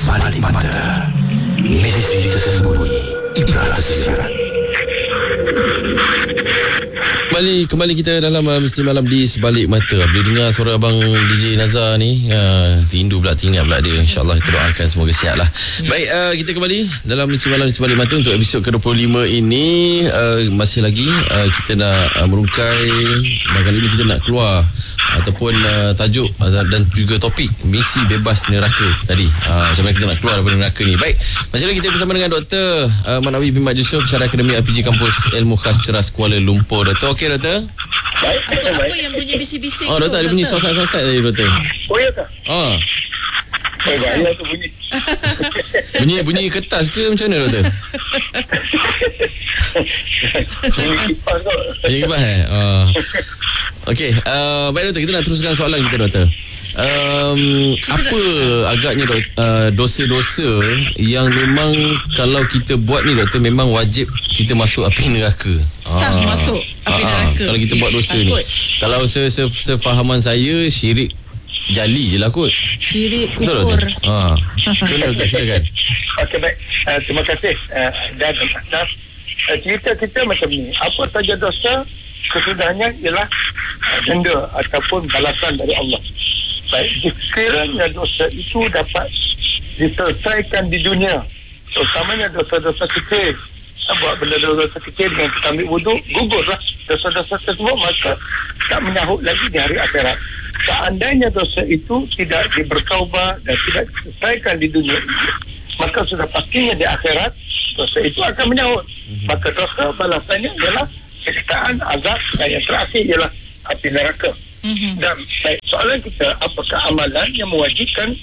Balik Mata. Misteri tersembunyi, ibrah tersirat. Kembali kita dalam Misteri Malam di Sebalik Mata. Bila dengar suara abang DJ Nazar ni, rindu pula, teringat pula dia. InsyaAllah kita doakan semoga sihat lah. Baik, kita kembali dalam Misteri Malam di Sebalik Mata untuk episod ke-25 ini. Masih lagi kita nak merungkai, dan kali ini kita nak keluar ataupun tajuk dan juga topik misi bebas neraka tadi. Macam mana kita nak keluar daripada neraka ni. Baik, masih lagi kita bersama dengan Dr. Manawi bin Mat Yusof, Syarah Akademi RPG Kampus Ilmu Khas Ceras Kuala Lumpur. Doktor, okey Doktor? Baik. Apa yang bunyi bising-bising tu? Doktor ada bunyi sosat-sosat tadi Doktor. Oh ya tak? Bahaya tu bunyi. Bunyi kertas ke macam mana Doktor? Bunyi kipas kot. Bunyi kipas Okey, baik Doktor, kita nak teruskan soalan kita Doktor. Apa agaknya dosa-dosa yang memang kalau kita buat ni Doktor, memang wajib kita masuk api neraka? Sah masuk api neraka. Kalau kita buat dosa ni, kalau sefahaman saya, syirik jali je lah kot. Syirik, kufur. Macam mana Doktor, silakan. Okey, baik. Terima kasih. Dan cerita kita macam ni. Apa saja dosa, kesudahnya ialah denda ataupun balasan dari Allah. Baik, sekiranya dosa itu dapat diselesaikan di dunia, terutamanya dosa-dosa kecil, buat benda dosa kecil dengan kita ambil wuduk, gugurlah dosa-dosa tersebut, maka tak menyahut lagi di hari akhirat. Seandainya dosa itu tidak bertaubat dan tidak diselesaikan di dunia ini, maka sudah pastinya di akhirat dosa itu akan menyahut. Maka dosa balasannya ialah siksaan, azab, dan yang terakhir ialah api neraka. Dan baik, soalan kita, apakah amalan yang mewajibkan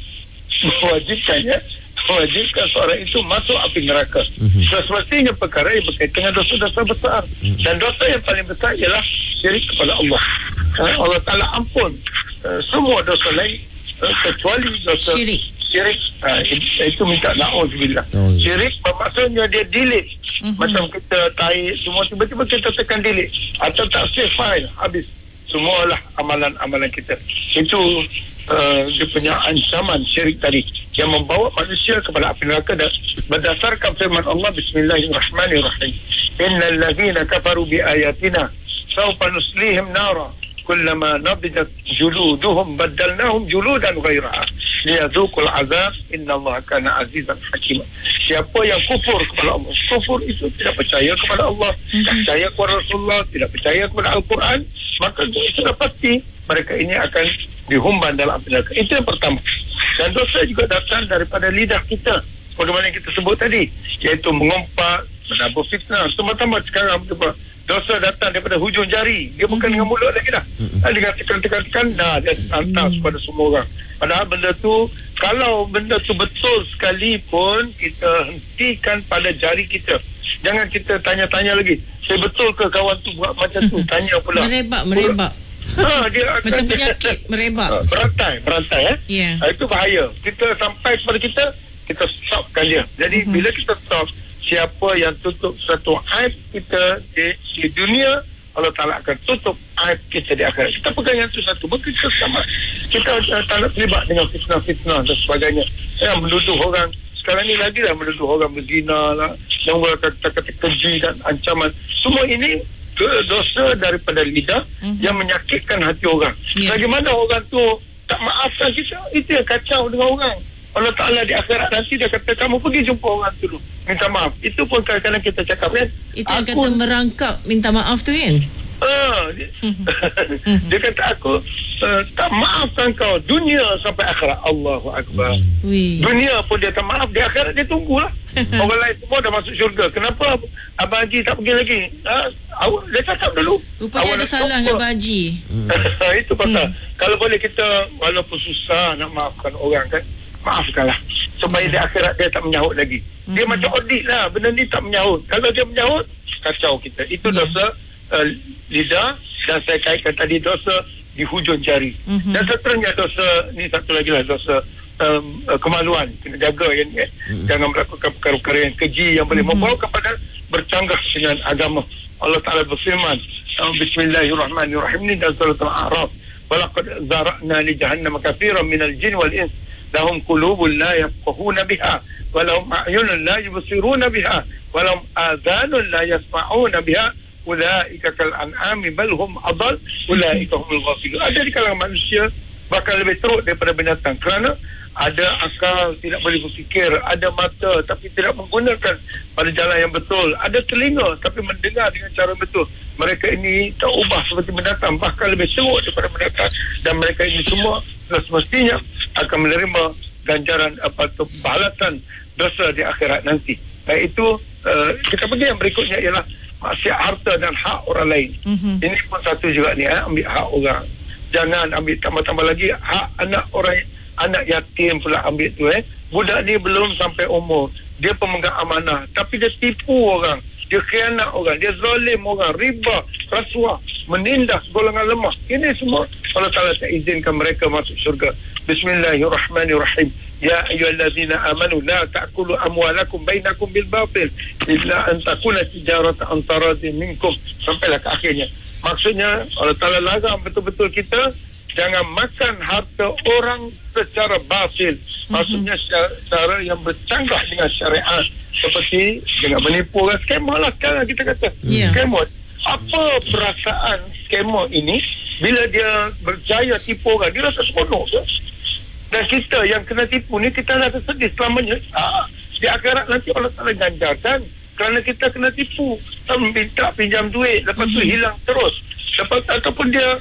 seorang itu masuk api neraka? Semestinya perkara yang berkaitan dengan dosa-dosa besar. Dan dosa yang paling besar ialah syirik kepada Allah. Allah Ta'ala ampun semua dosa lain kecuali dosa syirik. Itu minta na'udzubillah. Syirik bermaksudnya dia delete. Macam kita tarik semua, tiba-tiba kita tekan delete atau tak save file, habis semualah amalan-amalan kita. Itu dia punya ancaman syirik tadi yang membawa manusia kepada api neraka. Dan berdasarkan firman Allah, Bismillahirrahmanirrahim, innal ladzina kafaru bi ayatina sawfa nuslihim nara kullama nabijat juluduhum baddalnahum juludan ghairaha liyadzuqul azab innallaha kana azizan hakima. Siapa yang kufur kepada Allah, kufur itu tidak percaya kepada Allah, tidak percaya kepada Rasulullah, tidak percaya kepada Al-Quran, maka sudah pasti mereka ini akan dihumban dalam api neraka. Itu yang pertama. Dan dosa juga datang daripada lidah kita, bagaimana yang kita sebut tadi, iaitu mengumpat, menabur fitnah. Tambah-tambah sekarang dosa datang daripada hujung jari. Dia bukan dengan mulut lagi dah. Dengan tekan-tekan, dia hantar kepada semua orang. Padahal benda tu, kalau benda tu betul sekalipun, kita hentikan pada jari kita. Jangan kita tanya-tanya lagi, saya betul ke kawan tu buat macam tu? Tanya pula. Merebak. Dia akan macam penyakit merebak. Berantai. Itu bahaya. Kita sampai kepada kita stopkan dia. Jadi bila kita stop, siapa yang tutup satu aib kita di dunia, Allah Ta'ala akan tutup aib kita di akhirat. Kita pegang yang itu satu, maka kita sama. Kita tak nak terlibat dengan fitnah-fitnah dan sebagainya. Yang menuduh orang, sekarang ni lagi lah menuduh orang berzina lah, yang kata-kata keji dan ancaman. Semua ini dosa daripada lidah yang menyakitkan hati orang. Bagaimana orang tu tak maafkan kita, itu yang kacau dengan orang. Allah Ta'ala di akhirat nanti dia kata, kamu pergi jumpa orang tu dulu, minta maaf. Itu pun kadang-kadang kita cakap kan, itu yang kata merangkap minta maaf tu kan. Dia kata, aku tak maafkan kau dunia sampai akhirat. Allahu Akbar. Dunia pun dia tak maaf, di akhirat dia tunggulah. Orang lain semua dah masuk syurga. Kenapa Abang Haji tak pergi lagi? Dia cakap dulu, rupanya ada salah dengan Abang Haji. Itu pasal kalau boleh kita, walaupun susah nak maafkan orang kan, maafkanlah supaya di akhirat dia tak menyahut lagi. Dia macam audit lah, benda ni tak menyahut. Kalau dia menyahut, kacau kita. Itu dosa lidah, dan saya kaitkan tadi dosa di hujung jari. Dan seterusnya dosa ni satu lagi lah, dosa kemaluan. Kena jaga yang ni. Jangan melakukan perkara-perkara yang keji yang boleh membawa kepada bercanggah dengan agama. Allah Ta'ala berfirman, Bismillahirrahmanirrahim, ni dalam surah Al-A'raf, walaqad zara'na li jahannam katsiran minal jin wal ins lahum qulubun la yafqahuna biha wa lahum a'yunun la yubsiruna biha wa lahum adhanun la yasma'una biha ulaika kal an'ami bal hum adall ulaika humul ghafilun. Ada di kalangan manusia bakal lebih teruk daripada binatang kerana ada akal, tidak boleh berfikir, ada mata tapi tidak menggunakan pada jalan yang betul, ada telinga tapi mendengar dengan cara betul. Mereka ini tak ubah seperti binatang, bahkan lebih teruk daripada binatang, dan mereka ini semua semestinya akan menerima ganjaran atau balasan dosa di akhirat nanti. Baik itu kita pergi yang berikutnya ialah maksiat harta dan hak orang lain. Ini pun satu juga ni, ambil hak orang. Jangan ambil tambah-tambah lagi hak anak orang, anak yatim pula ambil tu. Budak ni belum sampai umur, dia pemegang amanah tapi dia tipu orang, dia khianat orang, dia zalim orang, riba, rasuah, menindas golongan lemah. Ini semua Allah Ta'ala tak izinkan mereka masuk syurga. Bismillahirrahmanirrahim. Ya ayyuhallazina amanu la ta'kulu amwalakum bainakum bil batil illa an takuna tijaratan an taradin minkum, sampailah ke akhirnya. Maksudnya Allah Ta'ala larang betul-betul kita jangan makan harta orang secara batil. Maksudnya cara yang bercanggah dengan syariat, seperti dengan menipu orang. Skema lah sekarang kita kata. Skema. Apa perasaan skema ini bila dia berjaya tipu orang? Dia rasa seronok ke? Dan kita yang kena tipu ni, kita rasa sedih selamanya. Di akhirat nanti Allah Ta'ala ganjarkan kerana kita kena tipu. Minta pinjam duit, lepas tu hilang terus. Lepas ataupun dia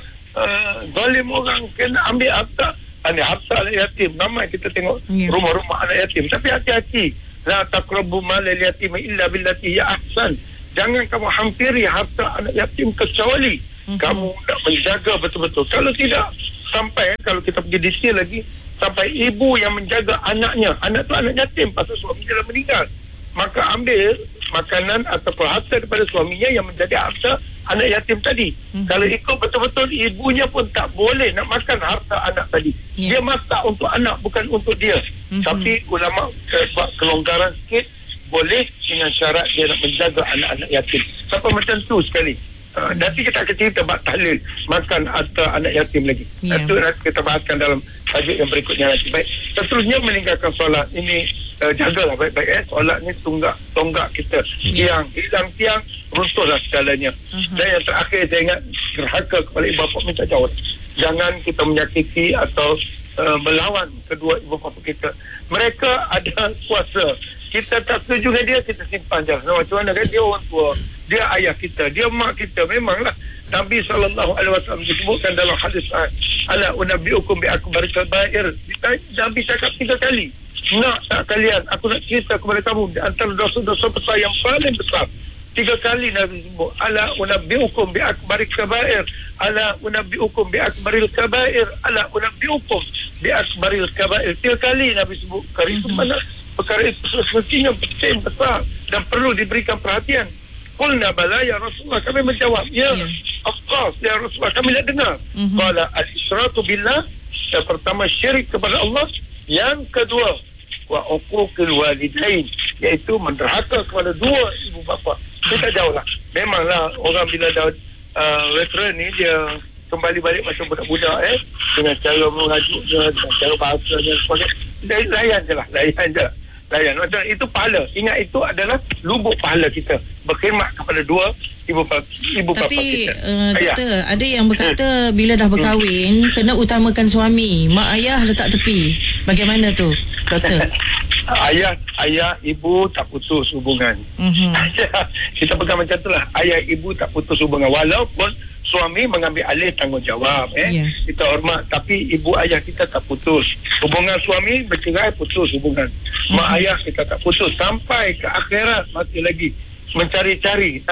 zalim orang, kena ambil harta anak yatim. Ramai kita tengok rumah-rumah anak yatim. Tapi hati-hati, la taqrabu mal yatim illa billati hiya ahsan. Jangan kamu hampiri harta anak yatim kecuali kamu nak menjaga betul-betul. Kalau tidak, sampai kalau kita pergi detail lagi, sampai ibu yang menjaga anaknya, anak tu anak yatim pasal suami dia dah meninggal, maka ambil makanan ataupun harta daripada suaminya yang menjadi harta anak yatim tadi. Kalau ikut betul-betul, ibunya pun tak boleh nak makan harta anak tadi. Dia masak untuk anak, bukan untuk dia. Tapi ulama buat kelonggaran sikit, boleh dengan syarat dia nak menjaga anak-anak yatim. Sampai macam tu sekali. Nanti kita akan cerita bab tahlil makan harta anak yatim lagi. Itu nanti kita bahaskan dalam tajuk yang berikutnya nanti. Baik, seterusnya meninggalkan solat. Ini jagalah baik-baik. Solat ni tonggak kita. Hilang tiang, runtuhlah segalanya. Dan yang terakhir, saya ingat derhaka kepada ibu bapa, minta jauh. Jangan kita menyakiti atau melawan kedua ibu bapa kita. Mereka ada kuasa. Kita tak setuju dengan dia, kita simpan je. Macam mana kan, dia orang tua, dia ayah kita, dia mak kita. Memanglah Nabi SAW disebutkan dalam hadis, ala unabbiukum bi akbaril kabair. Nabi cakap 3 kali, nak tak kalian, aku nak cerita kepada kamu antara dosa-dosa besar yang paling besar. 3 kali Nabi sebut, ala unabbiukum bi akbaril kabair, ala unabbiukum bi akbaril kabair, ala unabbiukum bi akbaril kabair. 3 kali Nabi sebut. Itu mana perkara itu semestinya penting, besar dan perlu diberikan perhatian. Qulna bala ya Rasulullah, kami menjawab, ya of course ya Rasulullah, kami nak dengar. Qala al-israku billah, yang pertama syirik kepada Allah, yang kedua wa uquqil walidain, iaitu menderhaka kepada dua ibu bapa. Kita jauhlah. Memanglah orang bila dah veteran ni, dia kembali balik macam budak-budak dengan cara mengajuk dia, dengan cara bahasa dan sebagainya. Layan je lah. Macam itu pahala. Ingat, itu adalah lubuk pahala kita, berkhidmat kepada dua ibu bapa tapi, kita. doktor, ada yang berkata bila dah berkahwin kena utamakan suami, mak ayah letak tepi. Bagaimana tu, doktor? Ayah ibu tak putus hubungan. Kita pegang macam itulah. Ayah ibu tak putus hubungan, walaupun suami mengambil alih tanggungjawab. Kita hormat, tapi ibu ayah kita tak putus hubungan. Suami bercerai, putus hubungan. Mak ayah kita tak putus sampai ke akhirat, masih lagi mencari-cari.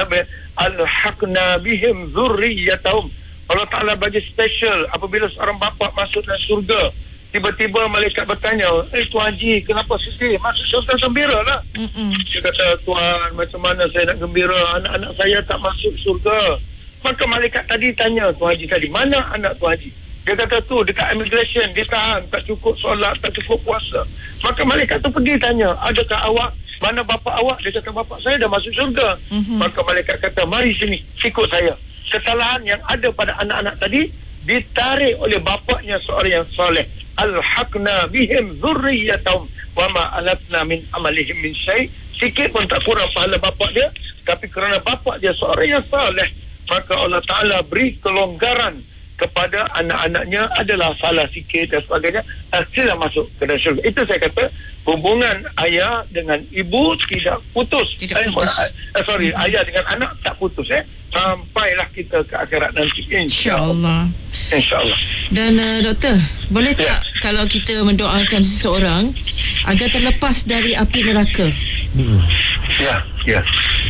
Alhaqna bihim zurriyatahum. Allah Ta'ala bagi special apabila seorang bapa masuk dalam surga, tiba-tiba malaikat bertanya, Tuan Haji, kenapa sedih? Masuk syurga gembira lah. Dia kata, Tuan, macam mana saya nak gembira? Anak-anak saya tak masuk syurga. Maka malaikat tadi tanya Tuan Haji tadi, mana anak Tuan Haji? Dia kata tu dekat immigration, ditahan, tak cukup solat, tak cukup puasa. Maka malaikat tu pergi tanya, adakah awak, mana bapa awak? Dia kata, bapa saya dah masuk syurga. Maka malaikat kata, mari sini, ikut saya. Kesalahan yang ada pada anak-anak tadi ditarik oleh bapaknya seorang yang soleh. alhaqna bihim dzurriyyatahum wa ma alatna min amalihim min syai'. Sikit pun tak kurang pahala bapak dia, tapi kerana bapak dia seorang yang saleh, maka Allah Ta'ala beri kelonggaran kepada anak-anaknya. Adalah salah sikit dan sebagainya, sila masuk ke dalam syurga. Itu saya kata, hubungan ayah dengan ibu tidak putus. Ayah dengan anak tak putus sampailah kita ke akhirat nanti, insya-Allah. InsyaAllah. Dan doktor, boleh tak kalau kita mendoakan seseorang agar terlepas dari api neraka? Ya.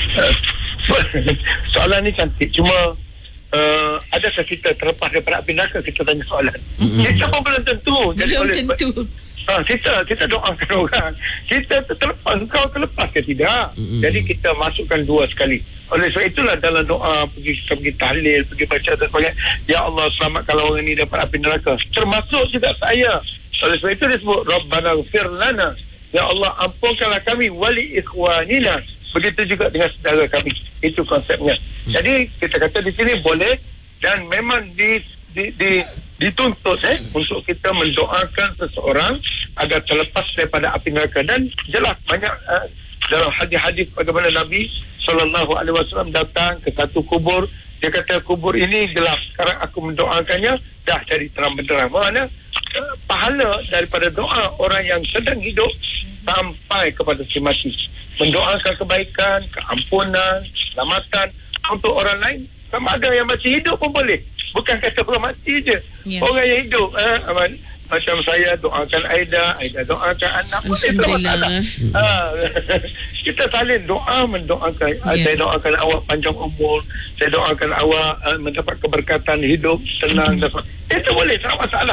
Soalan ni cantik. Cuma adakah kita terlepas daripada api neraka? Kita tanya soalan. Kita pun belum tentu. Belum tentu. Kita doakan orang, kita terlepas, kau terlepas ke tidak? Jadi kita masukkan dua sekali. Oleh sebab itulah dalam doa kita pergi tahlil, pergi baca dan sebagainya, ya Allah selamatkan orang ini daripada api neraka, termasuk juga saya. Oleh sebab itu disebut Rabbana ighfir lana, ya Allah ampunkanlah kami, wali ikhwanina, begitu juga dengan saudara kami. Itu konsepnya. Jadi kita kata di sini boleh, dan memang dituntut untuk kita mendoakan seseorang agar terlepas daripada api neraka. Dan jelas banyak dalam hadis-hadis bagaimana Nabi SAW datang ke satu kubur, dia kata kubur ini gelap, sekarang aku mendoakannya dah jadi terang benderang. Maksudnya pahala daripada doa orang yang sedang hidup sampai kepada si mati, mendoakan kebaikan, keampunan, keselamatan untuk orang lain, sama ada yang masih hidup pun boleh. Bukan kata orang mati je, orang yang hidup. Macam saya doakan Aida doakan anak, boleh tak masalah. Kita saling doa, mendoakan. Saya doakan awak panjang umur, saya doakan awak mendapat keberkatan hidup tenang dan itu boleh, tak masalah.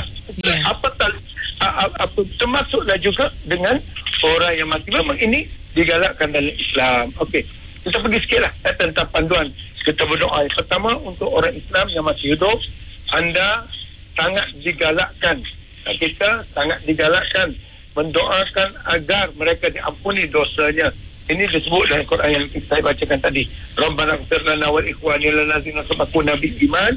Apa termasuklah juga dengan orang yang mati. Memang ini digalakkan dalam Islam. Okey, kita pergi sikitlah tentang panduan kita berdoa. Pertama, untuk orang Islam yang masih hidup, anda sangat digalakkan, kita sangat digalakkan mendoakan agar mereka diampuni dosanya. Ini disebut dalam Quran yang saya bacakan tadi. Rabbana ighfir lana wal ikhwanina allazina sabaquna bil iman